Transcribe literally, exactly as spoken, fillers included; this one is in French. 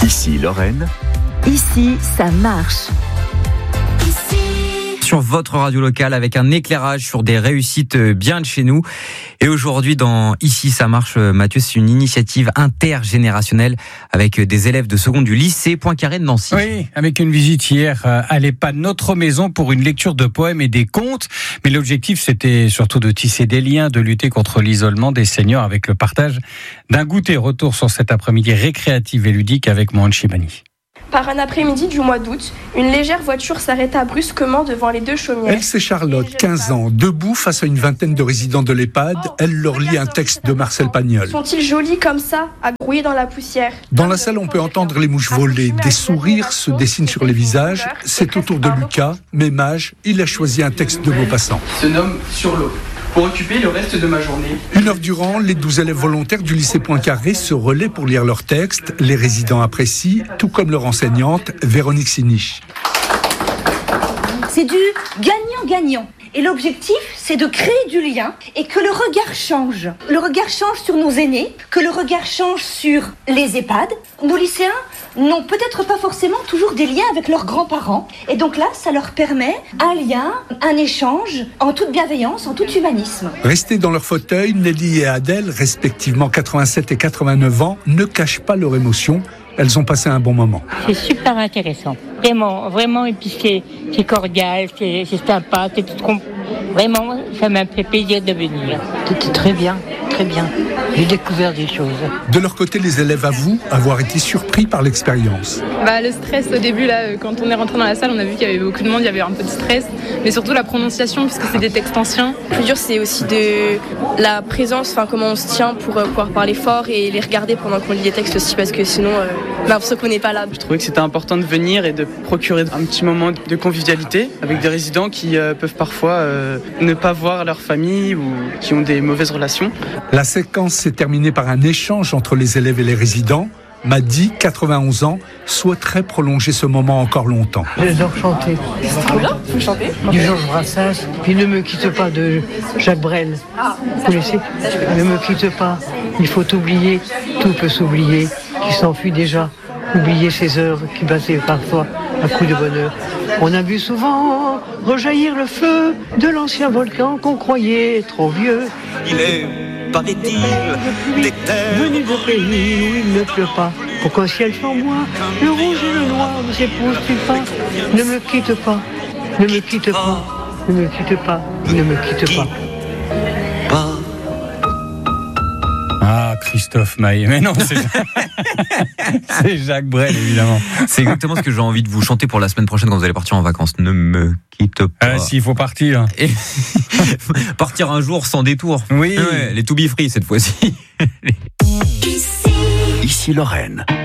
Ici Lorraine. Ici, ça marche. Sur votre radio locale avec un éclairage sur des réussites bien de chez nous. Et aujourd'hui, dans Ici ça marche, Mathieu, c'est une initiative intergénérationnelle avec des élèves de seconde du lycée Poincaré de Nancy. Oui, avec une visite hier à l'EHPAD Notre Maison pour une lecture de poèmes et des contes. Mais l'objectif, c'était surtout de tisser des liens, de lutter contre l'isolement des seniors avec le partage d'un goûter. Retour sur cet après-midi récréatif et ludique avec Mohan Chibani. Par un après-midi du mois d'août, une légère voiture s'arrêta brusquement devant les deux chaumières. Elle, c'est Charlotte, quinze ans, debout face à une vingtaine de résidents de l'EHPAD. Elle leur lit un texte de Marcel Pagnol. Sont-ils jolis comme ça, à grouiller dans la poussière? Dans la salle, on peut entendre les mouches voler. Des sourires se dessinent sur les visages. C'est au tour de Lucas, même âge. Il a choisi un texte de Maupassant. Se nomme Sur l'eau. Pour occuper le reste de ma journée. Une heure durant, les douze élèves volontaires du lycée Poincaré se relaient pour lire leurs textes. Les résidents apprécient, tout comme leur enseignante, Véronique Sinich. C'est du gagnant-gagnant. Et l'objectif, c'est de créer du lien et que le regard change. Le regard change sur nos aînés, que le regard change sur les EHPAD. Nos lycéens n'ont peut-être pas forcément toujours des liens avec leurs grands-parents. Et donc là, ça leur permet un lien, un échange, en toute bienveillance, en tout humanisme. Restés dans leur fauteuil, Nelly et Adèle, respectivement quatre-vingt-sept et quatre-vingt-neuf ans, ne cachent pas leur émotion. Elles ont passé un bon moment. C'est super intéressant. Vraiment, vraiment, et puis c'est, c'est cordial, c'est, c'est sympa, c'est tout com... Vraiment, ça m'a fait plaisir de venir. C'était très bien, très bien. J'ai découvert des choses. De leur côté, les élèves avouent avoir été surpris par l'expérience. Bah, le stress au début, là, quand on est rentré dans la salle, on a vu qu'il y avait beaucoup de monde, il y avait un peu de stress, mais surtout la prononciation, puisque c'est des textes anciens. Le plus dur, c'est aussi de la présence, enfin comment on se tient pour euh, pouvoir parler fort et les regarder pendant qu'on lit les textes aussi, parce que sinon, euh, bah, on se reconnaît pas là. Je trouvais que c'était important de venir et de procurer un petit moment de convivialité avec des résidents qui euh, peuvent parfois euh, ne pas voir leur famille ou qui ont des mauvaises relations. La séquence s'est terminée par un échange entre les élèves et les résidents. Madi, quatre-vingt-onze ans, souhaiterait prolonger ce moment encore longtemps. J'adore chanter. C'est trop bien, vous chantez Du Georges Brassens, puis Ne me quitte pas de Jacques Brel. Ah, vous connaissez? Ne me quitte pas, il faut oublier, tout peut s'oublier, qui s'enfuit déjà. Oublier ces heures qui battaient parfois à coups de bonheur. On a vu souvent rejaillir le feu de l'ancien volcan qu'on croyait trop vieux. Il est, paraît-il, des terres venu de pays où il ne pleut pas. Pour qu'au ciel flamboie, le rouge et le noir ne s'épousent-ils pas? Ne me quitte pas, ne me quitte pas, ne me quitte pas, ne me quitte pas. Ah, Christophe Maé. Mais non, c'est, c'est Jacques Brel, évidemment. C'est exactement ce que j'ai envie de vous chanter pour la semaine prochaine quand vous allez partir en vacances. Ne me quitte pas. Ah, si, il faut partir. Et partir un jour sans détour. Oui. Ouais, les to be free cette fois-ci. Ici Lorraine.